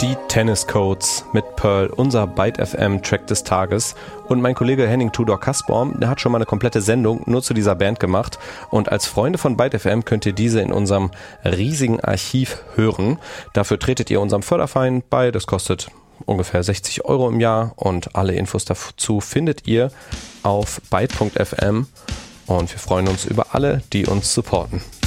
Die Tennis Codes mit Pearl, unser Byte FM Track des Tages. Und mein Kollege Henning Tudor Kasborn, der hat schon mal eine komplette Sendung nur zu dieser Band gemacht. Und als Freunde von Byte FM könnt ihr diese in unserem riesigen Archiv hören. Dafür tretet ihr unserem Förderverein bei. Das kostet ungefähr 60 € im Jahr. Und alle Infos dazu findet ihr auf byte.fm. Und wir freuen uns über alle, die uns supporten.